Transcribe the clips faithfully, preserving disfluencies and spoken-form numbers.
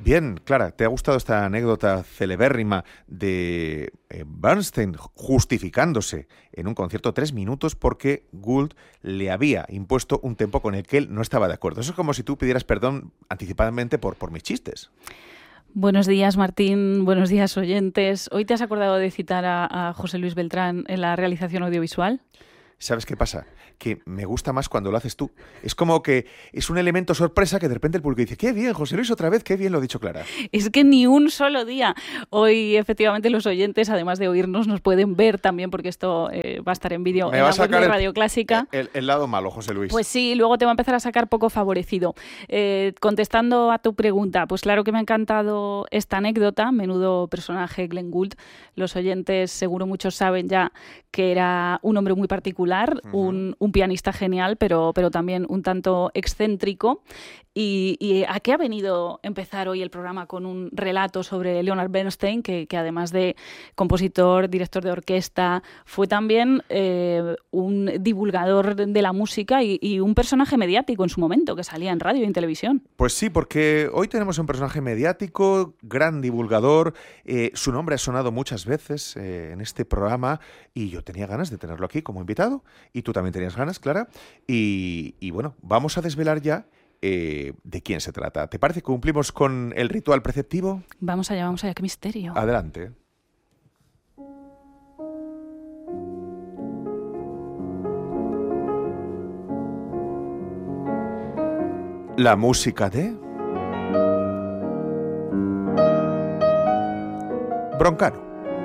Bien, Clara, ¿te ha gustado esta anécdota celebérrima de eh, Bernstein justificándose en un concierto tres minutos porque Gould le había impuesto un tempo con el que él no estaba de acuerdo? Eso es como si tú pidieras perdón anticipadamente por, por mis chistes. Buenos días, Martín. Buenos días, oyentes. ¿Hoy te has acordado de citar a, a José Luis Beltrán en la realización audiovisual? ¿Sabes qué pasa? Que me gusta más cuando lo haces tú. Es como que es un elemento sorpresa que de repente el público dice, qué bien, José Luis, otra vez, qué bien lo ha dicho Clara. Es que ni un solo día. Hoy, efectivamente, los oyentes, además de oírnos, nos pueden ver también, porque esto eh, va a estar en vídeo en la web de Radio Clásica. El, el, el lado malo, José Luis. Pues sí, luego te va a empezar a sacar poco favorecido. Eh, contestando a tu pregunta, pues claro que me ha encantado esta anécdota, menudo personaje Glenn Gould. Los oyentes, seguro muchos saben ya que era un hombre muy particular, uh-huh. un, un pianista genial, pero, pero también un tanto excéntrico. ¿Y, y a qué ha venido empezar hoy el programa? Con un relato sobre Leonard Bernstein, que, que además de compositor, director de orquesta, fue también eh, un divulgador de la música y, y un personaje mediático en su momento, que salía en radio y en televisión. Pues sí, porque hoy tenemos un personaje mediático, gran divulgador. Eh, su nombre ha sonado muchas veces eh, en este programa y yo tenía ganas de tenerlo aquí como invitado y tú también tenías ganas, Clara. Y, y bueno, vamos a desvelar ya Eh, ¿de quién se trata? ¿Te parece que cumplimos con el ritual preceptivo? Vamos allá, vamos allá, qué misterio. Adelante. La música de Broncano.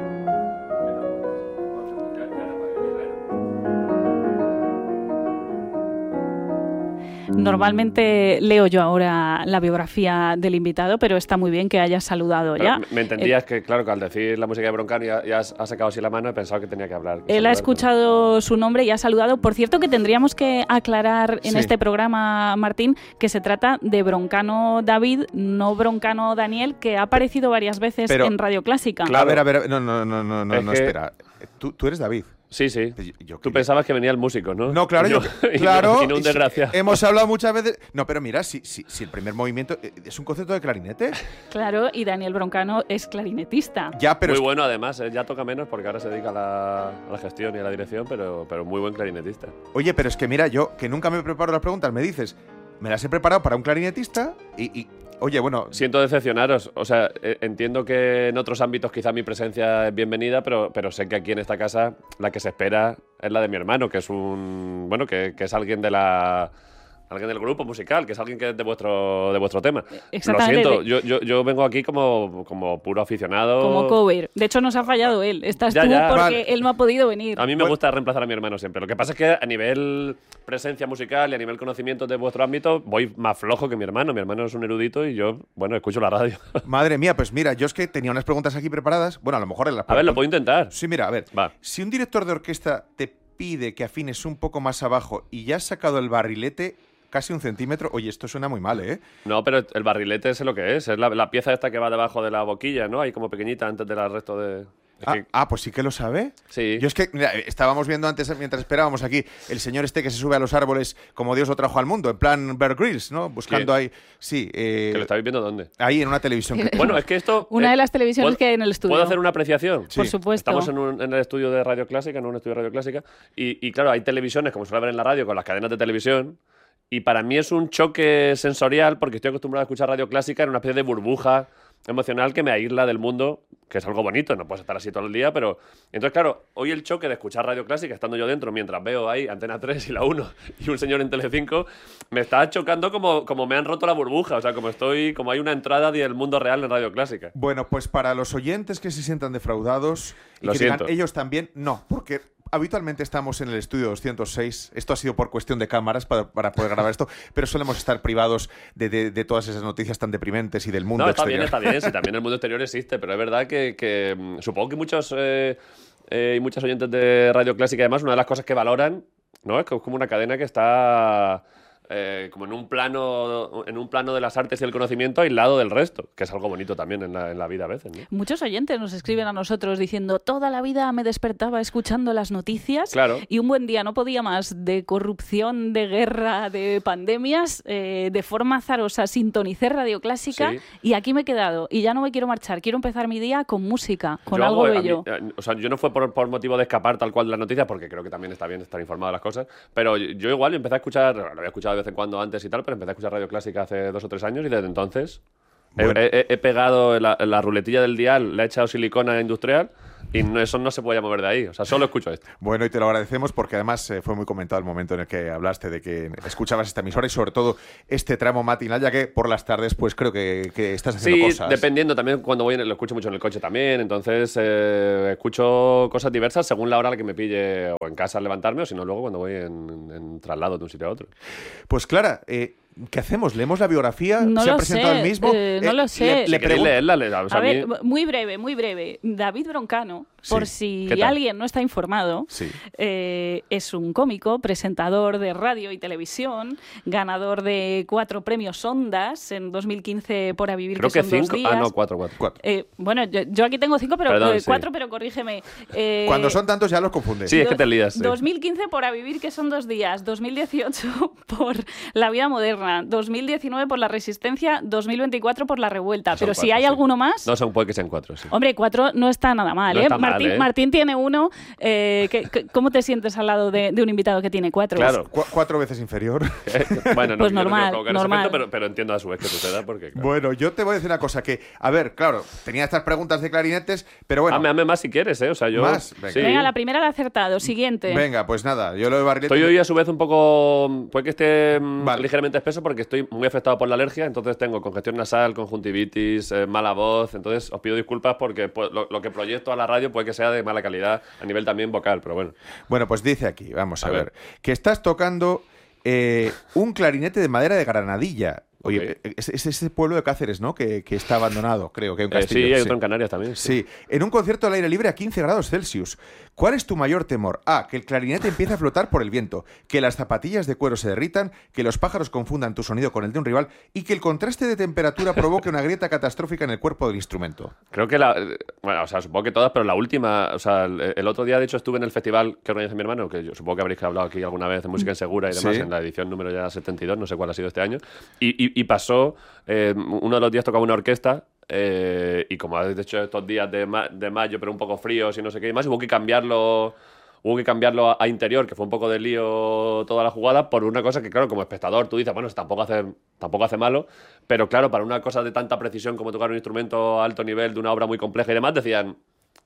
Normalmente leo yo ahora la biografía del invitado, pero está muy bien que hayas saludado pero ya. Me entendías eh, que, claro, que al decir la música de Broncano ya, ya has, has sacado así la mano, he pensado que tenía que hablar. Que él saludar, ha escuchado pero... su nombre y ha saludado. Por cierto, que tendríamos que aclarar en sí. este programa, Martín, que se trata de Broncano David, no Broncano Daniel, que ha aparecido varias veces pero, en Radio Clásica. Claro. A ver, a ver, no, no, no, no, no, no que... espera. ¿Tú, tú eres David. Sí, sí. Yo, yo Tú pensabas que venía el músico, ¿no? No, claro, yo, yo, claro. Y no un desgraciado. Hemos hablado muchas veces. No, pero mira, si, si, si el primer movimiento es un concepto de clarinete. Claro, y Daniel Broncano es clarinetista. Ya, pero muy es... bueno, además. ¿eh? Ya toca menos porque ahora se dedica a la, a la gestión y a la dirección, pero, pero muy buen clarinetista. Oye, pero es que mira, yo que nunca me preparo las preguntas, me dices, me las he preparado para un clarinetista y. y Oye, bueno... Siento decepcionaros. O sea, eh, entiendo que en otros ámbitos quizá mi presencia es bienvenida, pero, pero sé que aquí en esta casa la que se espera es la de mi hermano, que es un... Bueno, que, que es alguien de la... Alguien del grupo musical, que es alguien que es de vuestro, de vuestro tema. Exactamente. Lo siento, yo, yo, yo vengo aquí como, como puro aficionado. Como cover. De hecho, nos ha fallado él. Estás ya, tú ya, porque vale. él no ha podido venir. A mí me bueno. gusta reemplazar a mi hermano siempre. Lo que pasa es que a nivel presencia musical y a nivel conocimiento de vuestro ámbito voy más flojo que mi hermano. Mi hermano es un erudito y yo, bueno, escucho la radio. Madre mía, pues mira, yo es que tenía unas preguntas aquí preparadas. Bueno, a lo mejor en las... A ver, lo puedo intentar. Sí, mira, a ver. Va. Si un director de orquesta te pide que afines un poco más abajo y ya has sacado el barrilete... Casi un centímetro. Oye, esto suena muy mal, ¿eh? No, pero el barrilete sé lo que es. Es la, la pieza esta que va debajo de la boquilla, ¿no? Ahí como pequeñita antes del resto de... Ah, que... ah, pues sí que lo sabe. Sí. Yo es que, mira, estábamos viendo antes, mientras esperábamos aquí, el señor este que se sube a los árboles como Dios lo trajo al mundo, en plan Bear Grylls, ¿no? Buscando ¿Quién? ahí... Sí. Eh, ¿Que lo estáis viendo dónde? Ahí, en una televisión. Que... Bueno, es que esto... Una eh, de las televisiones que hay en el estudio. ¿Puedo hacer una apreciación? Sí. Por supuesto. Estamos en, un, en el estudio de Radio Clásica, en un estudio de Radio Clásica, y, y claro, hay televisiones, como suele haber en la radio, con las cadenas de televisión. Y para mí es un choque sensorial porque estoy acostumbrado a escuchar radio clásica en una especie de burbuja emocional que me aísla del mundo, que es algo bonito, no puedes estar así todo el día, pero... Entonces, claro, hoy el choque de escuchar radio clásica estando yo dentro mientras veo ahí Antena tres y la uno y un señor en Telecinco, me está chocando como, como me han roto la burbuja, o sea, como estoy como hay una entrada del mundo real en radio clásica. Bueno, pues para los oyentes que se sientan defraudados y Lo que siento. digan ellos también, no, porque... Habitualmente estamos en el estudio doscientos seis. Esto ha sido por cuestión de cámaras para, para poder grabar esto, pero solemos estar privados de, de, de todas esas noticias tan deprimentes y del mundo no, está exterior. bien, está bien. Sí, también el mundo exterior existe, pero es verdad que, que supongo que muchos eh, eh, y muchos oyentes de Radio Clásica, además, una de las cosas que valoran, ¿no? Es que es como una cadena que está eh, como en un plano en un plano de las artes y el conocimiento aislado del resto, que es algo bonito también en la, en la vida a veces, ¿no? Muchos oyentes nos escriben a nosotros diciendo toda la vida me despertaba escuchando las noticias Claro. y un buen día no podía más de corrupción, de guerra, de pandemias, eh, de forma azarosa sintonicé Radio Clásica Sí. y aquí me he quedado y ya no me quiero marchar, quiero empezar mi día con música, con Yo algo hago- a bello. mí- eh, o sea, yo no fue por, por motivo de escapar tal cual de las noticias, porque creo que también está bien estar informado de las cosas, pero yo, yo igual empecé a escuchar, lo había escuchado de vez en cuando antes y tal, pero empecé a escuchar Radio Clásica hace dos o tres años y desde entonces he- Bueno. he, he pegado la, la ruletilla del dial, le he echado silicona industrial y no, eso no se podía mover de ahí, o sea, solo escucho esto. Bueno, y te lo agradecemos porque además eh, fue muy comentado el momento en el que hablaste de que escuchabas esta emisora y sobre todo este tramo matinal, ya que por las tardes pues creo que, que estás haciendo Sí, cosas. dependiendo también cuando voy, en- lo escucho mucho en el coche también, entonces eh, escucho cosas diversas según la hora a la que me pille o en casa al levantarme o si no luego cuando voy en, en traslado de un sitio a otro. Pues Clara, eh, ¿qué hacemos? ¿Leemos la biografía? No ¿Se ha lo presentado sé, el mismo? eh, no lo sé. Le, Si le queréis pregunto- leerla, le- o sea, A a mí- ver, muy breve, muy breve. David Broncano, Sí. por si ¿Qué tal? alguien no está informado, Sí. eh, es un cómico, presentador de radio y televisión, ganador de cuatro premios Ondas en dos mil quince por A Vivir, creo que que son dos cinco, días. ah no, cuatro, cuatro. Cuatro. Eh, bueno, yo, yo aquí tengo cinco, pero Perdón, eh, sí. cuatro, pero corrígeme. Eh, Cuando son tantos ya los confundes. Sí, es que te lías. sí. dos mil quince por A Vivir, que son dos días. dos mil dieciocho por La Vida Moderna. dos mil diecinueve por La Resistencia. dos mil veinticuatro por La Revuelta. Son Pero si cuatro, hay sí. alguno más... No, son, puede que sean cuatro, sí. Hombre, cuatro no está nada mal, No ¿eh? está mal, Martín, ¿eh? Martín tiene uno. Eh, ¿qué- qué- ¿Cómo te sientes al lado de, de un invitado que tiene cuatro? Claro. Cu- cuatro veces inferior. Eh, bueno, no Pues quiero normal, provocar ese normal. efecto, pero, pero entiendo a su vez que suceda porque... claro. Bueno, yo te voy a decir una cosa que, a ver, claro, tenía estas preguntas de clarinetes, pero bueno, Hazme, hazme más si quieres, ¿eh? O sea, yo... Más, venga. sí. Venga, la primera la ha acertado. Siguiente. venga, pues nada, yo lo de barrilete... Estoy hoy a su vez un poco... Puede que esté mm, Vale. ligeramente espeso porque estoy muy afectado por la alergia, entonces tengo congestión nasal, conjuntivitis, eh, mala voz, entonces os pido disculpas porque pues, lo, lo que proyecto a la radio puede que sea de mala calidad a nivel también vocal, pero bueno. Bueno, pues dice aquí, vamos a, A ver. ver. que estás tocando eh, un clarinete de madera de Granadilla. Oye, Ok. es, es ese pueblo de Cáceres, ¿no? Que, que está abandonado, creo que hay un Eh, castillo. sí, hay otro en Canarias también. Sí, en un concierto al aire libre a quince grados Celsius. ¿Cuál es tu mayor temor? A, que el clarinete empiece a flotar por el viento, que las zapatillas de cuero se derritan, que los pájaros confundan tu sonido con el de un rival y que el contraste de temperatura provoque una grieta catastrófica en el cuerpo del instrumento. Creo que la... eh, Bueno, o sea, supongo que todas, pero la última... O sea, el, el otro día, de hecho, estuve en el festival que organiza mi hermano, que yo supongo que habréis hablado aquí alguna vez de música insegura y demás, Sí. en la edición número ya setenta y dos, no sé cuál ha sido este año, y, y, y pasó... eh, uno de los días tocaba una orquesta eh, y como habéis hecho estos días de, ma- de mayo, pero un poco fríos y no sé qué y más, hubo que cambiarlo... Hubo que cambiarlo a, a interior, que fue un poco de lío toda la jugada, por una cosa que, claro, como espectador tú dices, bueno, tampoco hace, tampoco hace malo, pero claro, para una cosa de tanta precisión como tocar un instrumento a alto nivel de una obra muy compleja y demás, decían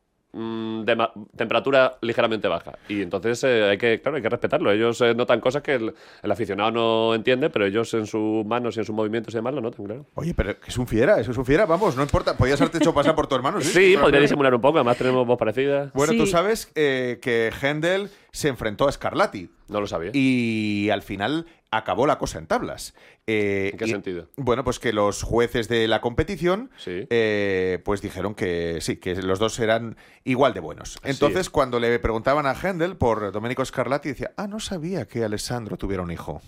mm, de ma- temperatura ligeramente baja. Y entonces eh, hay que, claro, hay que respetarlo. Ellos eh, notan cosas que el, el aficionado no entiende, pero ellos en sus manos y en sus movimientos y demás lo notan, claro. Oye, pero que es un fiera, eso es un fiera, vamos, no importa. Podías haberte hecho pasar por tu hermano, sí. Sí, Pero- podría disimular un poco, además tenemos voz parecida. Bueno, tú Sí. sabes eh, que Händel se enfrentó a Scarlatti No lo sabía. y al final acabó la cosa en tablas. Eh, ¿En qué y- sentido? Bueno, pues que los jueces de la competición Sí. eh, pues dijeron que sí, que los dos eran igual de buenos. Así Entonces, es. cuando le preguntaban a Händel por Domenico Scarlatti, decía, ah, no sabía que Alessandro tuviera un hijo.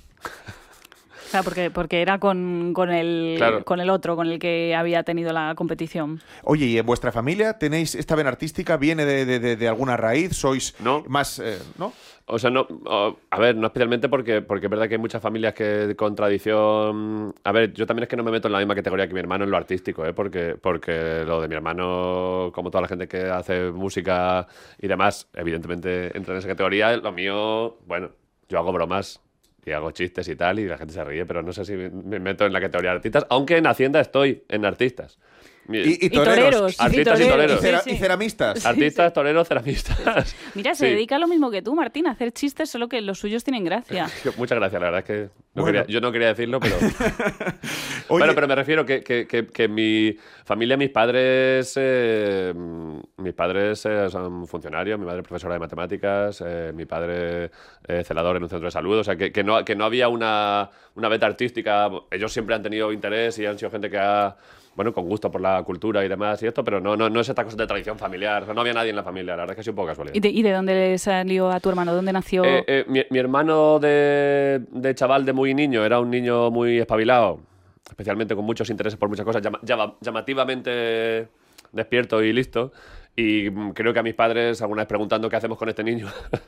O sea, porque, porque era con, con, el, Claro. con el otro, con el que había tenido la competición. Oye, ¿y en vuestra familia tenéis esta vena artística? ¿Viene de, de- de- de alguna raíz? ¿Sois No. más...? eh, ¿no? O sea, no, o- a ver, no especialmente porque, porque es verdad que hay muchas familias que con tradición... A ver, yo también es que no me meto en la misma categoría que mi hermano en lo artístico, ¿eh? porque, porque lo de mi hermano, como toda la gente que hace música y demás, evidentemente entra en esa categoría. Lo mío, bueno, yo hago bromas y hago chistes y tal, y la gente se ríe, pero no sé si me- me meto en la categoría de artistas, aunque en Hacienda estoy en artistas. Mi- Y, y Y toreros. toreros, y- Artistas y y toreros. cera- Sí, y sí. ceramistas. Artistas, toreros, ceramistas. Mira, se Sí. dedica a lo mismo que tú, Martín, a hacer chistes, solo que los suyos tienen gracia. Muchas gracias, la verdad es que no Bueno. quería- yo no quería decirlo, pero Oye, bueno, pero me refiero que, que, que, que mi familia, mis padres, eh, mis padres eh, son funcionarios, mi madre es profesora de matemáticas, eh, mi padre es celador en un centro de salud, o sea, que, que, no, que no había una, una beta artística. Ellos siempre han tenido interés y han sido gente que ha, bueno, con gusto por la cultura y demás y esto, pero no, no, no es esta cosa de tradición familiar, o sea, no había nadie en la familia, la verdad es que ha sido un poco casualidad. ¿Y de, y de dónde le salió a tu hermano? ¿Dónde nació? Eh, eh, mi, mi hermano de, de chaval, de muy niño, era un niño muy espabilado, especialmente con muchos intereses por muchas cosas, llama, llama, llamativamente despierto y listo. Y creo que a mis padres, alguna vez preguntando qué hacemos con este niño,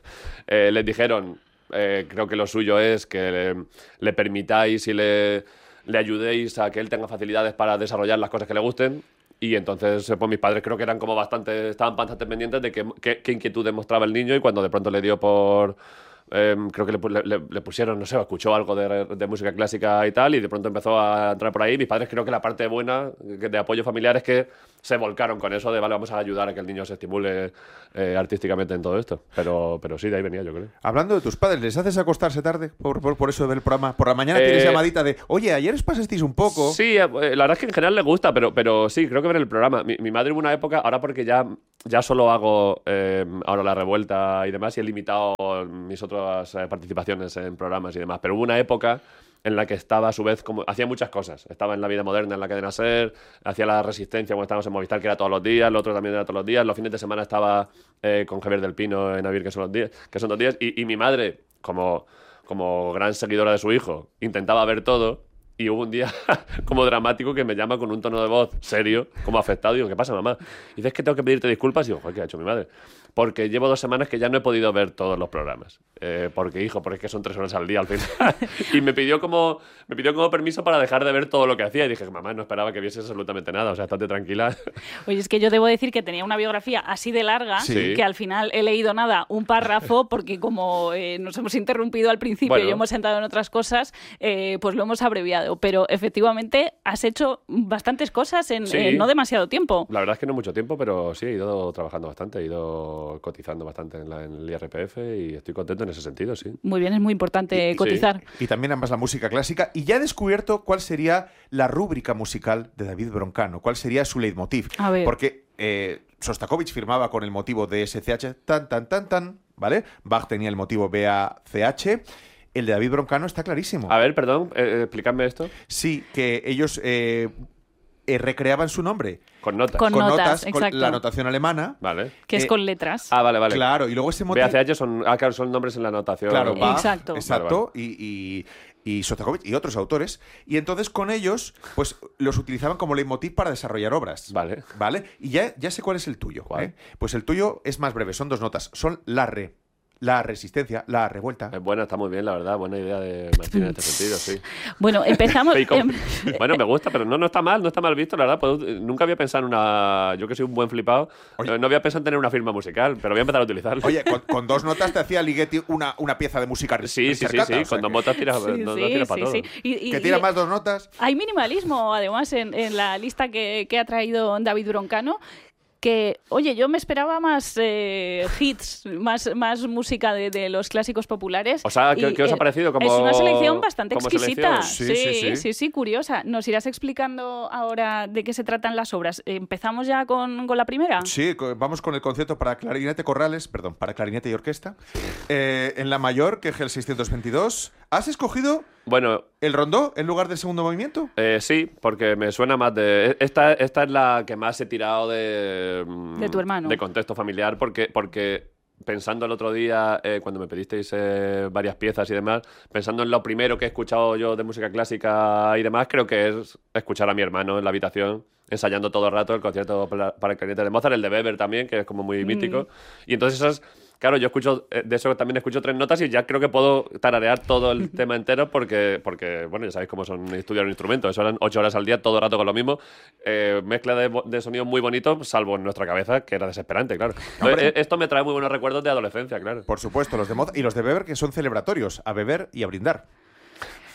eh, les dijeron, eh, creo que lo suyo es que le, le permitáis y le, le ayudéis a que él tenga facilidades para desarrollar las cosas que le gusten. Y entonces, pues mis padres creo que eran como bastante, estaban bastante pendientes de qué, qué, qué inquietud demostraba el niño, y cuando de pronto le dio por... Eh, creo que le, le, le pusieron, no sé, escuchó algo de, de música clásica y tal, y de pronto empezó a entrar por ahí. Mis padres, creo que la parte buena de apoyo familiar es que se volcaron con eso de, vale, vamos a ayudar a que el niño se estimule eh, artísticamente en todo esto. Pero, pero sí, de ahí venía, yo creo. Hablando de tus padres, ¿les haces acostarse tarde por, por, por eso del programa? Por la mañana eh, tienes llamadita de, oye, ayer os pasasteis un poco. Sí, la verdad es que en general le gusta, pero, pero sí, creo que ver el programa. Mi, mi madre hubo una época, ahora porque ya, ya solo hago eh, ahora La Revuelta y demás, y he limitado mis otras eh, participaciones en programas y demás, pero hubo una época en la que estaba a su vez, como hacía muchas cosas. Estaba en La Vida Moderna, en la cadena SER, hacía La Resistencia cuando estábamos en Movistar, que era todos los días, el otro también era todos los días, los fines de semana estaba eh, con Javier del Pino en Avir, que son los días, que son dos días, y, y mi madre, como, como gran seguidora de su hijo, intentaba ver todo, y hubo un día como dramático que me llama con un tono de voz serio, como afectado, y digo, ¿qué pasa, mamá? Y dices que tengo que pedirte disculpas, y digo, joder, ¿qué ha hecho mi madre? Porque llevo dos semanas que ya no he podido ver todos los programas. Eh, porque, hijo, porque es que son tres horas al día al final. Y me pidió, como, me pidió como permiso para dejar de ver todo lo que hacía. Y dije, mamá, no esperaba que vieses absolutamente nada. O sea, estate tranquila. Oye, es que yo debo decir que tenía una biografía así de larga, sí, que al final he leído nada, un párrafo, porque como eh, nos hemos interrumpido al principio bueno. y hemos sentado en otras cosas, eh, pues lo hemos abreviado. Pero efectivamente has hecho bastantes cosas en sí. eh, no demasiado tiempo. La verdad es que no mucho tiempo, pero sí, he ido trabajando bastante, he ido cotizando bastante en, la, en el I R P F y estoy contento en ese sentido, sí. Muy bien, es muy importante y, cotizar. Sí. Y también ambas la música clásica. Y ya he descubierto cuál sería la rúbrica musical de David Broncano, cuál sería su leitmotiv. A ver. Porque eh, Sostakovich firmaba con el motivo de S C H, tan, tan, tan, tan, ¿vale? Bach tenía el motivo B A C H. El de David Broncano está clarísimo. A ver, perdón, eh, explícame esto. Sí, que ellos... Eh, Eh, recreaban su nombre con notas, con, con notas, notas con la notación alemana, vale, que es eh, con letras. Ah, vale, vale. Claro, y luego ese motivo. B A C H son, ah, claro, son nombres en la notación. Claro, Bach, exacto, exacto, vale, vale. y, y, y Sostakovich y otros autores, y entonces con ellos, pues los utilizaban como leitmotiv para desarrollar obras. Vale, vale, y ya, ya sé cuál es el tuyo. ¿eh? Pues el tuyo es más breve, son dos notas, son la re. La resistencia, la revuelta. Es buena, está muy bien, la verdad. Buena idea de Martín en este sentido, sí. Bueno, empezamos... em... Bueno, me gusta, pero no, no está mal, no está mal visto, la verdad. Pues, nunca había pensado en una... Yo que soy un buen flipado, Oye. no había pensado en tener una firma musical, pero voy a empezar a utilizarla. Oye, con, con dos notas te hacía Ligeti una, una pieza de música Sí, sí, sí, sí. O sea, con dos notas tiras, sí, dos, sí, dos tiras sí, para todo. Sí. Y, y, ¿Que tira y, más dos notas? Hay minimalismo, además, en, en la lista que, que ha traído David Broncano. Que, oye, yo me esperaba más eh, hits, más, más música de, de los clásicos populares. O sea, ¿qué, y, ¿qué os ha parecido? Como, es una selección bastante exquisita. Selección? Sí, sí, sí, sí, sí, sí, curiosa. ¿Nos irás explicando ahora de qué se tratan las obras? ¿Empezamos ya con, con la primera? Sí, vamos con el concierto para clarinete corrales, perdón, para clarinete y orquesta. Eh, en la mayor, que es el seiscientos veintidós. ¿Has escogido bueno, el rondó en lugar del segundo movimiento? Eh, sí, porque me suena más de... Esta, esta es la que más he tirado de... De tu hermano. De contexto familiar, porque... porque pensando el otro día, eh, cuando me pedisteis eh, varias piezas y demás, pensando en lo primero que he escuchado yo de música clásica y demás, creo que es escuchar a mi hermano en la habitación ensayando todo el rato el concierto para el clarinete de Mozart, el de Weber también, que es como muy mm. mítico. Y entonces esas... Claro, yo escucho, de eso también escucho tres notas y ya creo que puedo tararear todo el tema entero porque, porque, bueno, ya sabéis cómo son estudiar un instrumento. Eso eran ocho horas al día, todo el rato con lo mismo. Eh, mezcla de, de sonidos muy bonitos, salvo en nuestra cabeza, que era desesperante, claro. Entonces, esto me trae muy buenos recuerdos de adolescencia, claro. Por supuesto, los de Mozart y los de Weber, que son celebratorios, a beber y a brindar.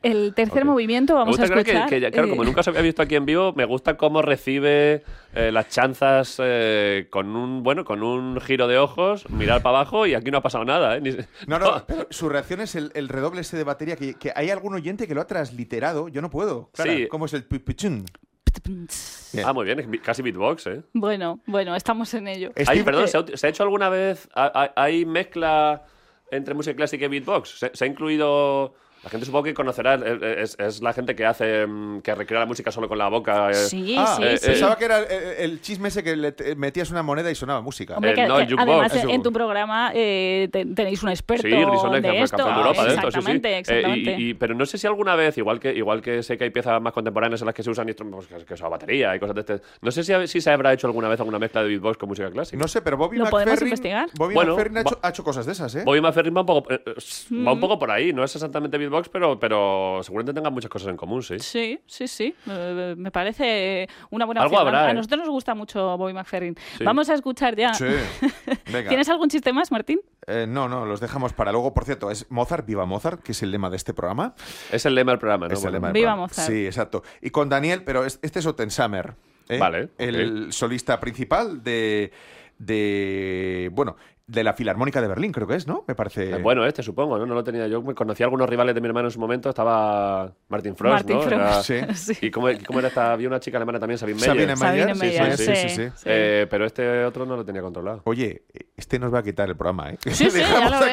El tercer Okay. movimiento vamos me a gusta escuchar. Que, que, claro, eh, como nunca os había visto aquí en vivo, me gusta cómo recibe eh, las chanzas eh, con un bueno con un giro de ojos, mirar para abajo y aquí no ha pasado nada. ¿eh? Ni... No, no, pero su reacción es el, el redoble ese de batería, que, que hay algún oyente que lo ha transliterado. Yo no puedo. Clara, Sí. ¿cómo es el pichun? Bien. Ah, muy bien, es bi- casi beatbox, ¿eh? Bueno, bueno, estamos en ello. Steve- Ay, perdón, eh, ¿se ha, ¿se ha hecho alguna vez? ¿Hay, hay mezcla entre música clásica y beatbox? ¿Se, se ha incluido...? La gente supongo que conocerá, es, es la gente que hace, mm, que recrea la música solo con la boca. eh. Sí, Ah, sí, eh, sí. pensaba que era el, el- el chisme ese que le te- metías una moneda y sonaba música. Hombre, Eh, que, no, el que jukebox. además Eso. en tu programa eh, te- tenéis un experto Sí, Grisone, de campeón esto. de Europa de esto, sí, sí. Exactamente, Eh, exactamente. y- y- pero no sé si alguna vez, igual que igual que sé que hay piezas más contemporáneas en las que se usan instrumentos, pues, que, que usa batería y cosas de este. No sé si, si se habrá hecho alguna vez alguna mezcla de beatbox con música clásica. No sé, pero Bobby ¿Lo podemos McFerrin, investigar? Bobby Bueno, McFerrin ha, hecho, va- ha hecho cosas de esas, ¿eh? Bobby McFerrin va un poco, eh, eh, Mm. va un poco por ahí. No es exactamente beatbox, pero, pero seguramente tengan muchas cosas en común, sí. Sí, sí, sí. Eh, me parece una buena Algo opción. habrá, a ¿eh? nosotros nos gusta mucho Bobby McFerrin. Sí. Vamos a escuchar ya. Sí. Venga. ¿Tienes algún chiste más, Martín? Eh, no, no, los dejamos para luego. Por cierto, es Mozart, viva Mozart, que es el lema de este programa. Es el lema del programa, ¿no? Es el Bueno. lema del Viva programa. Mozart. Sí, exacto. Y con Daniel, pero es- este es Ottensamer. ¿eh? Vale, El solista principal de, de. Bueno, de la Filarmónica de Berlín, creo que es, ¿no? Me parece. Eh, Bueno, este supongo, ¿no? No lo tenía yo. Me conocí a algunos rivales de mi hermano en su momento. Estaba Martin Frost, Martin ¿no? Frost. Era- Sí. Sí. ¿Y cómo, cómo era esta? Había una chica alemana también, Sabine Meyer. Sabine Sabine Meyer, Meyer, sí, sí, sí, sí, sí. sí. Eh, pero este otro no lo tenía controlado. Oye, este nos va a quitar el programa, ¿eh? Sí, sí, ya Dejamos lo aquí